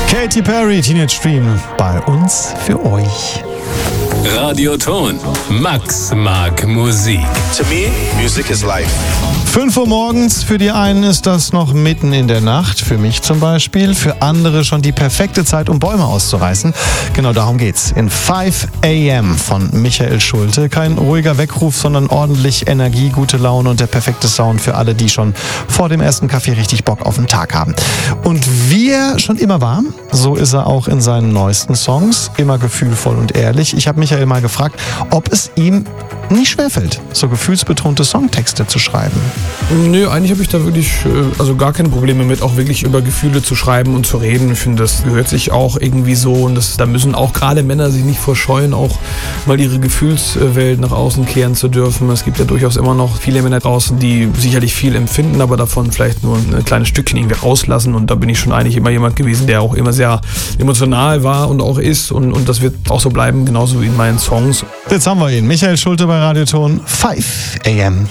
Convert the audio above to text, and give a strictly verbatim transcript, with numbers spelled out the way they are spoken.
Katy Perry, Teenage Dream, bei uns für euch. Radioton. Max mag Musik. To me, music is life. fünf Uhr morgens, für die einen ist das noch mitten in der Nacht, für mich zum Beispiel, für andere schon die perfekte Zeit, um Bäume auszureißen. Genau darum geht's. In five a m von Michael Schulte. Kein ruhiger Weckruf, sondern ordentlich Energie, gute Laune und der perfekte Sound für alle, die schon vor dem ersten Kaffee richtig Bock auf den Tag haben. Und wie er schon immer war, so ist er auch in seinen neuesten Songs, immer gefühlvoll und ehrlich. Ich habe Michael mal gefragt, ob es ihm nicht schwerfällt, so gefühlsbetonte Songtexte zu schreiben. Nö, eigentlich habe ich da wirklich also gar keine Probleme mit, auch wirklich über Gefühle zu schreiben und zu reden. Ich finde, das gehört sich auch irgendwie so und das, da müssen auch gerade Männer sich nicht vorscheuen, auch mal ihre Gefühlswelt nach außen kehren zu dürfen. Es gibt ja durchaus immer noch viele Männer draußen, die sicherlich viel empfinden, aber davon vielleicht nur ein kleines Stückchen irgendwie rauslassen und da bin ich schon eigentlich immer jemand gewesen, der auch immer sehr emotional war und auch ist und, und das wird auch so bleiben, genauso wie in meinen Songs. Jetzt haben wir ihn, Michael Schulte bei Radioton, five a m